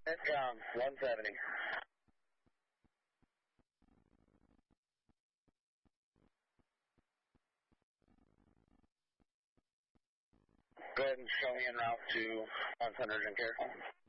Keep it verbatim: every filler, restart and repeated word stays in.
Tom, one seventy. Go ahead and show me en route to one hundred and care.